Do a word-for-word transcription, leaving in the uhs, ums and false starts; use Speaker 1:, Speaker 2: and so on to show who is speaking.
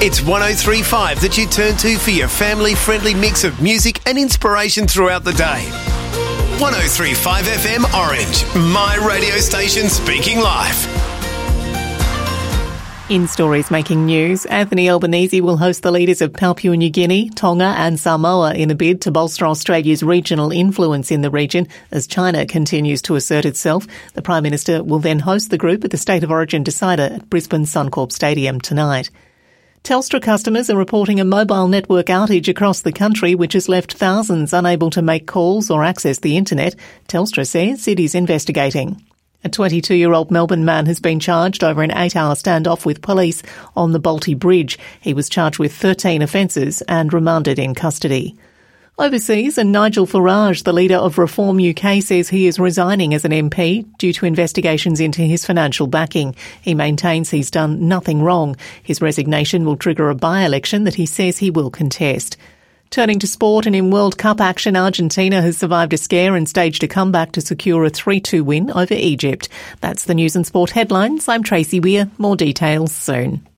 Speaker 1: It's one oh three point five that you turn to for your family-friendly mix of music and inspiration throughout the day. one oh three point five F M Orange, my radio station speaking live.
Speaker 2: In stories making news, Anthony Albanese will host the leaders of Papua New Guinea, Tonga and Samoa in a bid to bolster Australia's regional influence in the region as China continues to assert itself. The Prime Minister will then host the group at the State of Origin decider at Brisbane Suncorp Stadium tonight. Telstra customers are reporting a mobile network outage across the country which has left thousands unable to make calls or access the internet. Telstra says it is investigating. A twenty-two-year-old Melbourne man has been charged over an eight-hour standoff with police on the Bolte Bridge. He was charged with thirteen offences and remanded in custody. Overseas, and Nigel Farage, the leader of Reform U K, says he is resigning as an M P due to investigations into his financial backing. He maintains he's done nothing wrong. His resignation will trigger a by-election that he says he will contest. Turning to sport, and in World Cup action, Argentina has survived a scare and staged a comeback to secure a three two win over Egypt. That's the news and sport headlines. I'm Tracy Weir. More details soon.